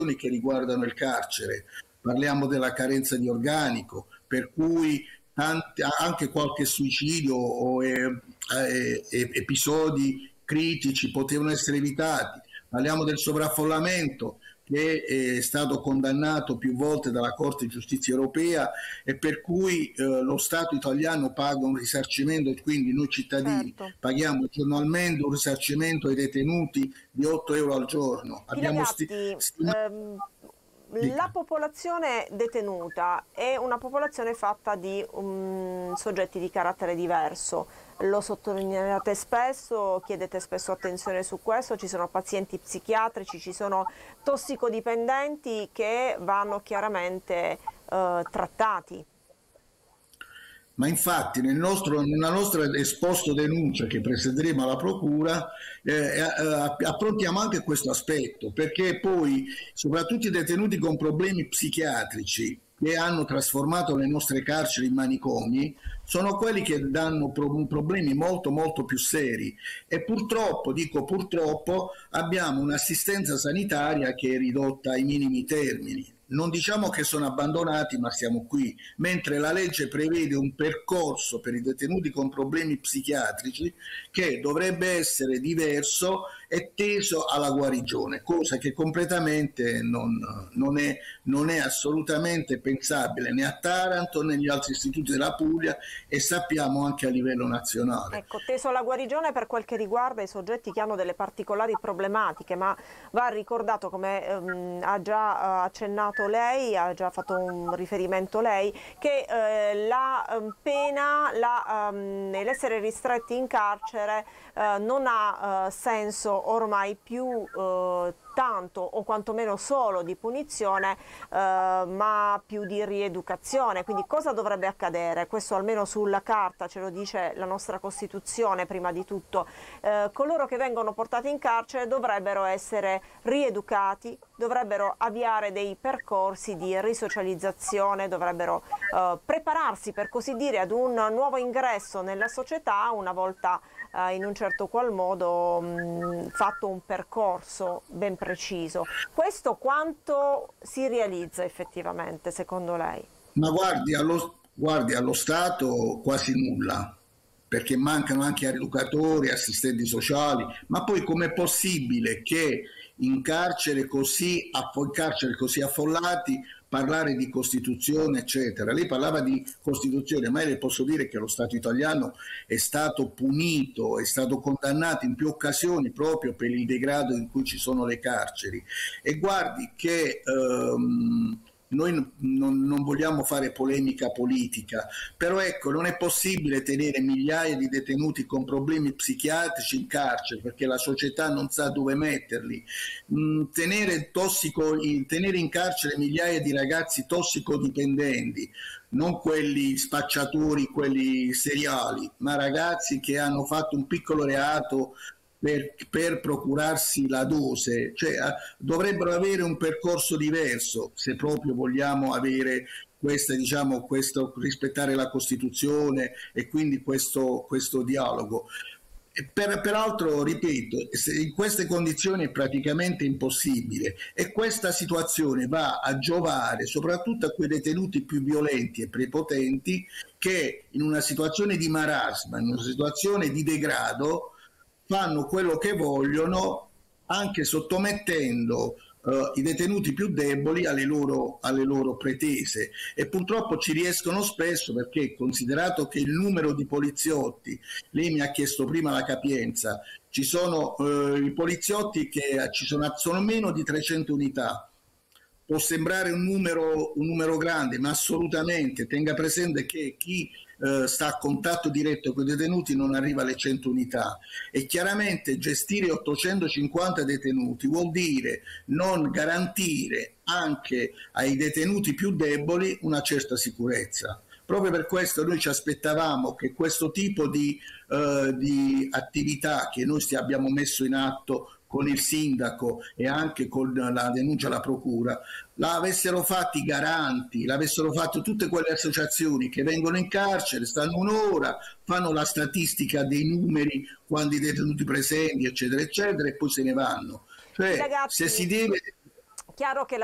che riguardano il carcere. Parliamo della carenza di organico, per cui anche qualche suicidio o episodi critici potevano essere evitati. Parliamo del sovraffollamento che è stato condannato più volte dalla Corte di Giustizia europea e per cui lo Stato italiano paga un risarcimento e quindi noi cittadini Certo. paghiamo giornalmente un risarcimento ai detenuti di 8 euro al giorno. Abbiamo Pilagatti, stimato. la popolazione detenuta è una popolazione fatta di soggetti di carattere diverso. Lo sottolineate spesso, chiedete spesso attenzione su questo, ci sono pazienti psichiatrici, ci sono tossicodipendenti che vanno chiaramente trattati. Ma infatti nella nostra esposto denuncia che presenteremo alla Procura affrontiamo anche questo aspetto, perché poi soprattutto i detenuti con problemi psichiatrici che hanno trasformato le nostre carceri in manicomi sono quelli che danno problemi molto molto più seri e purtroppo, dico purtroppo, abbiamo un'assistenza sanitaria che è ridotta ai minimi termini. Non diciamo che sono abbandonati, ma siamo qui, mentre la legge prevede un percorso per i detenuti con problemi psichiatrici che dovrebbe essere diverso e teso alla guarigione, cosa che completamente non è assolutamente pensabile né a Taranto né negli altri istituti della Puglia e sappiamo anche a livello nazionale. Ecco, teso alla guarigione per quel che riguarda i soggetti che hanno delle particolari problematiche, ma va ricordato, come ha già accennato lei, ha già fatto un riferimento lei, che la pena, l'essere ristretti in carcere non ha senso ormai più tanto o quantomeno solo di punizione, ma più di rieducazione. Quindi cosa dovrebbe accadere? Questo almeno sulla carta ce lo dice la nostra Costituzione prima di tutto. Coloro che vengono portati in carcere dovrebbero essere rieducati, dovrebbero avviare dei percorsi di risocializzazione, dovrebbero prepararsi per così dire ad un nuovo ingresso nella società una volta in un certo qual modo fatto un percorso ben preciso. Questo quanto si realizza effettivamente secondo lei? Ma guardi, allo Stato quasi nulla, perché mancano anche educatori, assistenti sociali, ma poi com'è possibile che in carceri così affollati parlare di Costituzione, eccetera. Lei parlava di Costituzione, ma io le posso dire che lo Stato italiano è stato punito, è stato condannato in più occasioni proprio per il degrado in cui ci sono le carceri. E guardi che noi non vogliamo fare polemica politica, però ecco, non è possibile tenere migliaia di detenuti con problemi psichiatrici in carcere perché la società non sa dove metterli. Tenere in carcere migliaia di ragazzi tossicodipendenti, non quelli spacciatori, quelli seriali, ma ragazzi che hanno fatto un piccolo reato per procurarsi la dose, cioè dovrebbero avere un percorso diverso se proprio vogliamo avere questo rispettare la Costituzione e quindi questo dialogo. Peraltro, ripeto, in queste condizioni è praticamente impossibile e questa situazione va a giovare soprattutto a quei detenuti più violenti e prepotenti che in una situazione di marasma, in una situazione di degrado, fanno quello che vogliono anche sottomettendo i detenuti più deboli alle loro pretese e purtroppo ci riescono spesso perché considerato che il numero di poliziotti, lei mi ha chiesto prima la capienza, ci sono i poliziotti che sono meno di 300 unità. Può sembrare un numero grande, ma assolutamente tenga presente che chi sta a contatto diretto con i detenuti non arriva alle 100 unità e chiaramente gestire 850 detenuti vuol dire non garantire anche ai detenuti più deboli una certa sicurezza. Proprio per questo noi ci aspettavamo che questo tipo di attività che noi abbiamo messo in atto con il sindaco e anche con la denuncia alla procura, l'avessero fatto i garanti, l'avessero fatto tutte quelle associazioni che vengono in carcere, stanno un'ora, fanno la statistica dei numeri, quando i detenuti presenti, eccetera, eccetera, e poi se ne vanno. Cioè, Ragazzi, se si deve... chiaro che